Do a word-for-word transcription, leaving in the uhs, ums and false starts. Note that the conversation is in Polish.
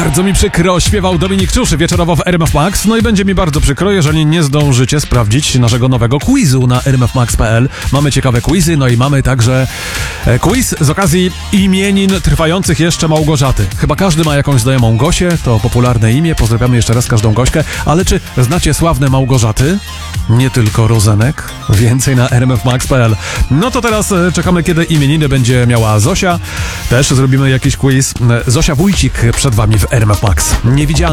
Bardzo mi przykro, śpiewał Dominik Czuszy wieczorowo w R M F Max. No i będzie mi bardzo przykro, jeżeli nie zdążycie sprawdzić naszego nowego quizu na r m f max kropka p l. Mamy ciekawe quizy, no i mamy także e, quiz z okazji imienin trwających jeszcze Małgorzaty. Chyba każdy ma jakąś znajomą Gosię, to popularne imię, pozdrawiamy jeszcze raz każdą Gośkę, ale czy znacie sławne Małgorzaty? Nie tylko Rozenek, więcej na r m f max kropka p l. No to teraz e, czekamy, kiedy imieniny będzie miała Zosia. Też zrobimy jakiś quiz. Zosia Wójcik przed wami w R M F Max. Niewidzialny.